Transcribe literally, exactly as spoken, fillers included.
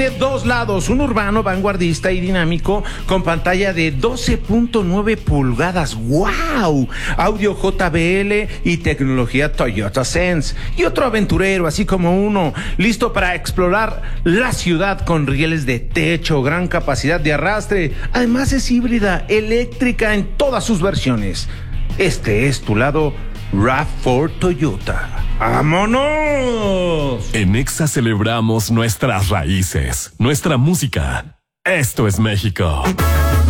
Dos lados, un urbano vanguardista y dinámico con pantalla de doce punto nueve pulgadas, wow, audio J B L y tecnología Toyota Sense, y otro aventurero, así como uno, listo para explorar la ciudad con rieles de techo, gran capacidad de arrastre, además es híbrida, eléctrica en todas sus versiones. Este es tu lado RAV cuatro Toyota. ¡Vámonos! En Exa celebramos nuestras raíces, nuestra música. Esto es México.